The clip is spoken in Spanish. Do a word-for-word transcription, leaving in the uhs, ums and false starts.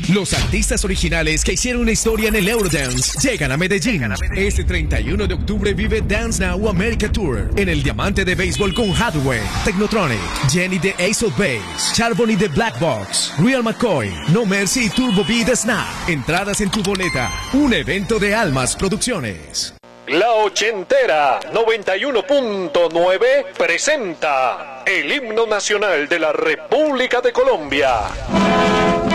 Los artistas originales que hicieron una historia en el Eurodance llegan a Medellín. Este treinta y uno de octubre vive Dance Now America Tour en el Diamante de Béisbol con Hathaway, Technotronic, Jenny de Ace of Base, Charbonny de Black Box, Real McCoy, No Mercy y Turbo B de Snap. Entradas en tu boleta. Un evento de Almas Producciones. La ochentera noventa y uno punto nueve presenta el himno nacional de la República de Colombia.